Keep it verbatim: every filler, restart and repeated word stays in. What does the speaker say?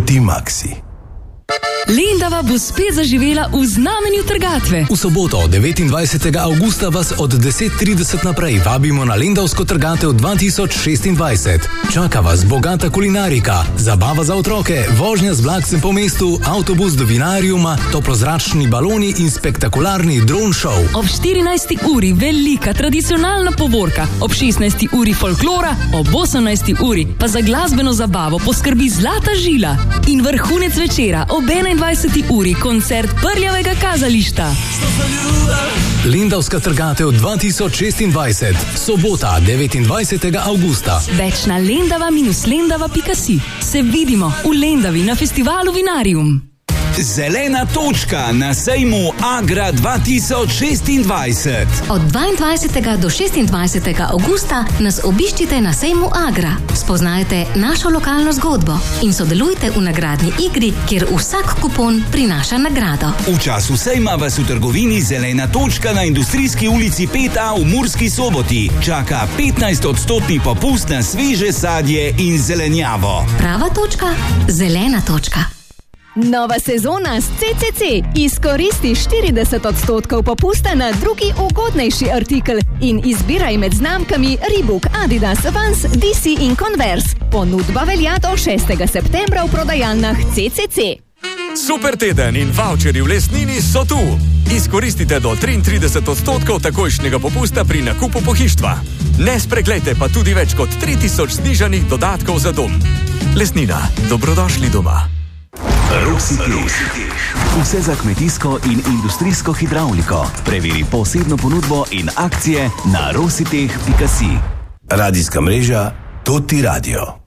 Roti Maxi. Lendava bo spet zaživela v znamenju trgatve. V soboto, devetindvajsetega avgusta, vas od deset trideset naprej vabimo na Lendavsko trgatev dva tisoč šestindvajset. Čaka vas bogata kulinarika, zabava za otroke, vožnja z vlakcem po mestu, avtobus do vinariuma, toplozračni baloni in spektakularni drone show. Ob štirinajsti uri velika tradicionalna povorka, ob šestnajsti uri folklora, ob osemnajsti uri pa za glasbeno zabavo poskrbi Zlata žila. In vrhunec večera ob enaindvajseti uri koncert Prljavega kazališta. Lendavska trgatev dva tisoč šestindvajset, sobota, devetindvajsetega avgusta. Več na lendava minus lendava pika si. Se vidimo v Lendavi na festivalu Vinarium. Zelena točka na sejmu Agra dva tisoč šestindvajset. Od dvaindvajsetega do šestindvajsetega avgusta nas obiščite na sejmu Agra. Spoznajte našo lokalno zgodbo in sodelujte v nagradni igri, kjer vsak kupon prinaša nagrado. V času sejma vas v trgovini Zelena točka na Industrijski ulici pet A v Murski Soboti čaka petnajst odstotni popust na sveže sadje in zelenjavo. Prava točka, zelena točka. Nova sezona s C C C. Izkoristi štirideset odstotkov popusta na drugi ugodnejši artikel in izbiraj med znamkami Reebok, Adidas, Vans, D C in Converse. Ponudba velja do šestega septembra v prodajalnah C C C. Super teden in voucheri v Lesnini so tu. Izkoristite do triintrideset odstotkov takojšnjega popusta pri nakupu pohištva. Ne spregledajte pa tudi več kot tri tisoč znižanih dodatkov za dom. Lesnina, dobrodošli doma. Rositeh. Vse za kmetijsko in industrijsko hidravliko. Preveri posebno ponudbo in akcije na rositeh pika si. Radijska mreža Toti Radio.